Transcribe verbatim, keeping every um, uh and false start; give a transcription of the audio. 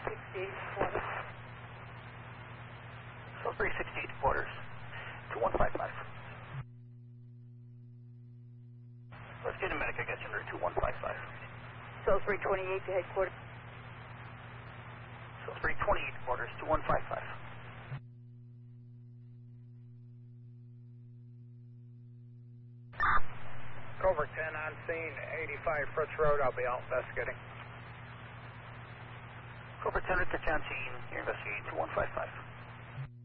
sixty-eight quarters. Salisbury sixty-eight quarters, two one five five. Let's get a medic, I guess, under two one five five. Salisbury twenty-eight to headquarters. Salisbury twenty-eight quarters, two one five five. Covert ten on scene, eighty-five Fritz Road. I'll be out investigating. Covert ten, Fritz on scene, you're investigating two one five five.